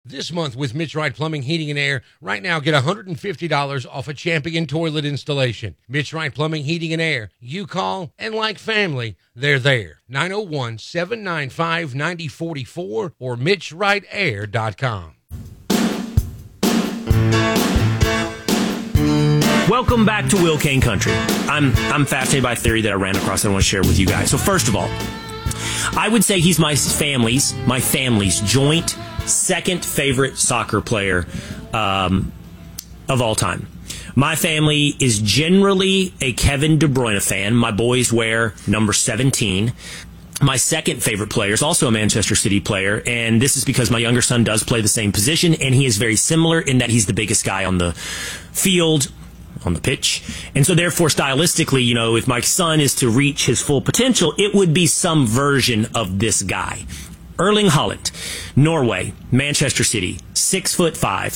This month with Mitch Wright Plumbing, Heating, and Air. Right now, get $150 off a Champion toilet installation. Mitch Wright Plumbing, Heating, and Air. You call, and like family, they're there. 901-795-9044 or MitchWrightAir.com. Welcome back to Will Kane Country. I'm fascinated by a theory that I ran across that I want to share with you guys. So first of all, I would say he's my family's joint second favorite soccer player of all time. My family is generally a Kevin De Bruyne fan. My boys wear number 17. My second favorite player is also a Manchester City player, and this is because my younger son does play the same position, and he is very similar in that he's the biggest guy on the field, on the pitch. And so therefore, stylistically, you know, if my son is to reach his full potential, it would be some version of this guy. Erling Haaland, Norway, Manchester City, 6'5",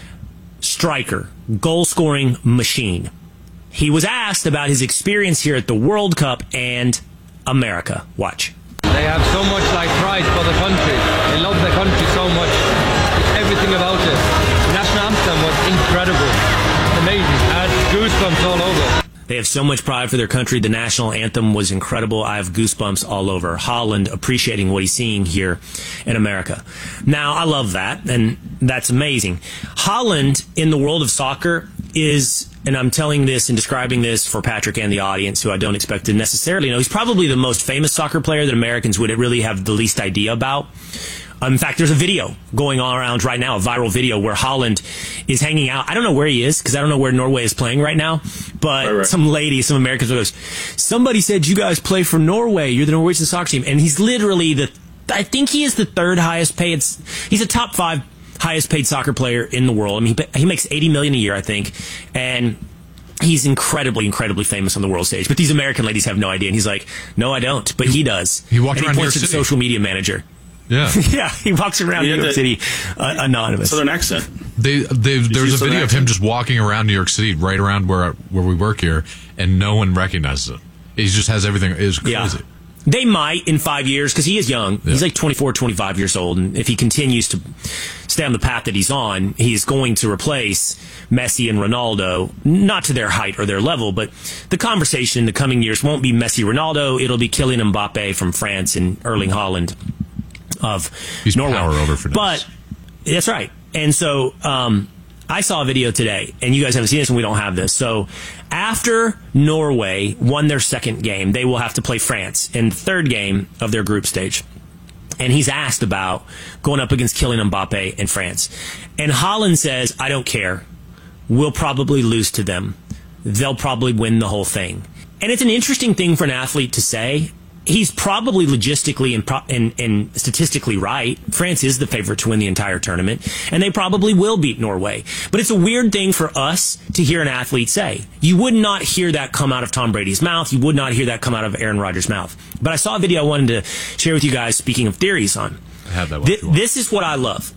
striker, goal-scoring machine. He was asked about his experience here at the World Cup and America. Watch. They have so much pride for the country. They love the country so much. It's everything about it. The national anthem was incredible. Amazing. I had goosebumps all over. They have so much pride for their country. The national anthem was incredible. I have goosebumps all over. Haaland appreciating what he's seeing here in America. Now, I love that, and that's amazing. Haaland, in the world of soccer, is, and I'm telling this and describing this for Patrick and the audience, who I don't expect to necessarily know, he's probably the most famous soccer player that Americans would really have the least idea about. In fact, there's a video going on around right now, a viral video where Haaland is hanging out. I don't know where he is because I don't know where Norway is playing right now. But some Americans goes, somebody said you guys play for Norway. You're the Norwegian soccer team. And he's literally I think he is the third highest paid. He's a top 5 highest paid soccer player in the world. I mean, he makes $80 million a year, I think. And he's incredibly, incredibly famous on the world stage. But these American ladies have no idea. And he's like, no, I don't. But he does. He walked around New York points to the City. Social media manager. Yeah. Yeah, he walks around New York City anonymous. Southern accent. There's a video of him just walking around New York City, right around where we work here, and no one recognizes him. He just has everything. It's crazy. Yeah. They might in 5 years, because he is young. Yeah. He's like 24, 25 years old, and if he continues to stay on the path that he's on, he's going to replace Messi and Ronaldo, not to their height or their level, but the conversation in the coming years won't be Messi, Ronaldo. It'll be Kylian Mbappe from France and Erling Haaland of he's Norway. Power over for But that's right. And so I saw a video today, and you guys haven't seen this, and we don't have this. So after Norway won their second game, they will have to play France in the third game of their group stage. And he's asked about going up against Kylian Mbappe in France. And Haaland says, I don't care. We'll probably lose to them. They'll probably win the whole thing. And it's an interesting thing for an athlete to say. He's probably logistically and statistically right. France is the favorite to win the entire tournament, and they probably will beat Norway. But it's a weird thing for us to hear an athlete say. You would not hear that come out of Tom Brady's mouth. You would not hear that come out of Aaron Rodgers' mouth. But I saw a video I wanted to share with you guys, speaking of theories on. I have that one. This is what I love.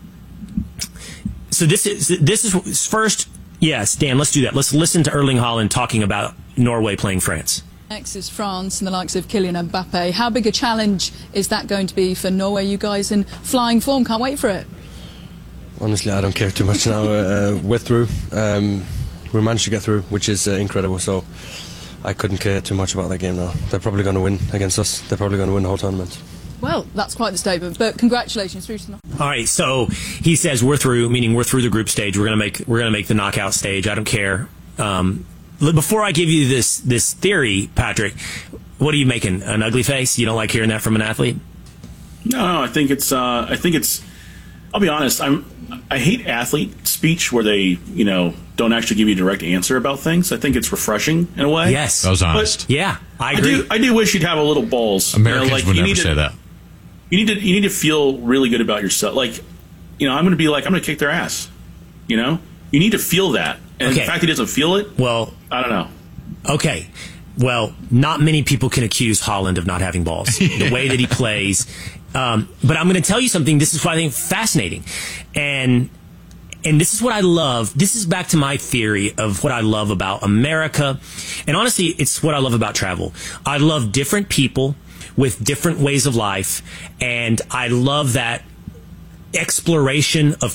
So this is first. Yes, Dan, let's do that. Let's listen to Erling Haaland talking about Norway playing France. Next is France and the likes of Kylian Mbappe. How big a challenge is that going to be for Norway? You guys in flying form, can't wait for it. Honestly, I don't care too much now. We're through. We managed to get through, which is incredible. So I couldn't care too much about that game now. They're probably going to win against us. They're probably going to win the whole tournament. Well, that's quite the statement, but congratulations. Through to the... All right, so he says we're through, meaning we're through the group stage. We're gonna make the knockout stage. I don't care. Before I give you this theory, Patrick, what are you making? An ugly face? You don't like hearing that from an athlete? No, I think it's. I'll be honest. I hate athlete speech where they, don't actually give you a direct answer about things. I think it's refreshing in a way. Yes, that was honest. But yeah, I agree. I do wish you'd have a little balls. Americans would never say that. You need to feel really good about yourself. I'm going to kick their ass. You need to feel that. And the fact he doesn't feel it, well, I don't know. Okay. Well, not many people can accuse Haaland of not having balls. The way that he plays. But I'm going to tell you something. This is what I think fascinating. And this is what I love. This is back to my theory of what I love about America. And honestly, it's what I love about travel. I love different people with different ways of life. And I love that exploration of